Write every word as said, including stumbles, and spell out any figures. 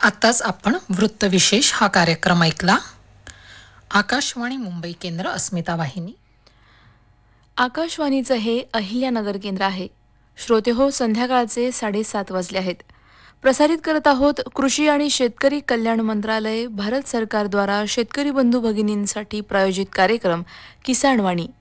आताच आपण वृत्तविशेष हा कार्यक्रम ऐकला. आकाशवाणी मुंबई केंद्र, अस्मिता वाहिनी. आकाशवाणीचं हे अहिल्यानगर केंद्र आहे. श्रोते हो, संध्याकाळचे साडेसात वाजले आहेत. प्रसारित करत आहोत कृषी आणि शेतकरी कल्याण मंत्रालय, भारत सरकारद्वारा शेतकरी बंधू भगिनींसाठी प्रायोजित कार्यक्रम किसान वाणी.